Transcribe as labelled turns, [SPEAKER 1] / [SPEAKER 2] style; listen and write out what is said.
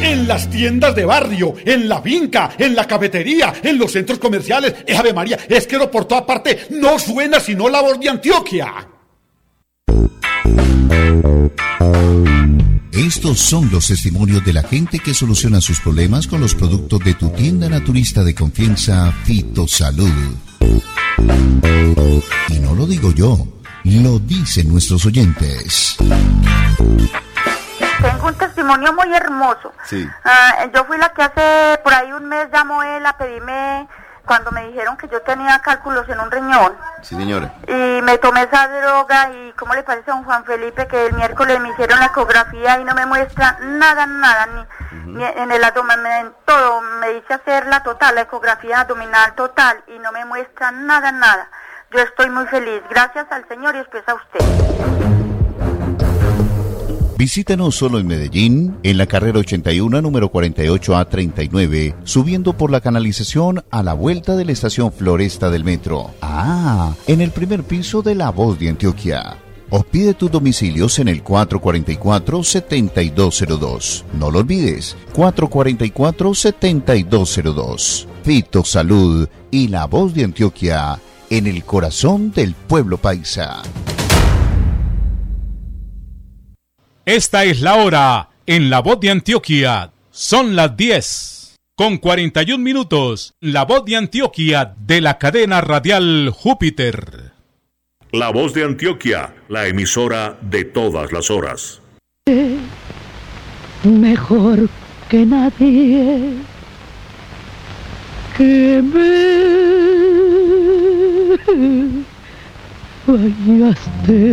[SPEAKER 1] en las tiendas de barrio, en la finca, en la cafetería, en los centros comerciales. Ave María, es que por toda parte no suena sino La Voz de Antioquia.
[SPEAKER 2] Estos son los testimonios de la gente que soluciona sus problemas con los productos de tu tienda naturista de confianza, Fitosalud. Y no lo digo yo, lo dicen nuestros oyentes.
[SPEAKER 3] Tengo un testimonio muy hermoso.
[SPEAKER 2] Sí.
[SPEAKER 3] Yo fui la que hace por ahí un mes llamó él a pedirme, cuando me dijeron que yo tenía cálculos en un riñón.
[SPEAKER 2] Sí, señora.
[SPEAKER 3] Y me tomé esa droga y ¿cómo le parece a don Juan Felipe que el miércoles me hicieron la ecografía y no me muestra nada, ni en el abdomen, todo? Me hice hacer la ecografía abdominal total y no me muestra nada. Yo estoy muy feliz, gracias al Señor y después a usted.
[SPEAKER 2] Visítanos solo en Medellín, en la carrera 81, número 48A39, subiendo por la canalización a la vuelta de la estación Floresta del metro. En el primer piso de La Voz de Antioquia. O pide tus domicilios en el 444-7202. No lo olvides, 444-7202. Fitosalud y La Voz de Antioquia, en el corazón del pueblo paisa.
[SPEAKER 4] Esta es la hora en La Voz de Antioquia. Son las 10:41. La Voz de Antioquia de la cadena radial Júpiter.
[SPEAKER 5] La Voz de Antioquia, la emisora de todas las horas.
[SPEAKER 6] Mejor que nadie que me fallaste.